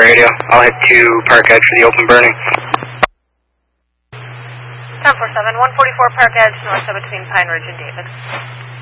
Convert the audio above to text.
radio. I'll head to Park Edge for the open burning. 1047, 144 Park Edge, north of between Pine Ridge and David.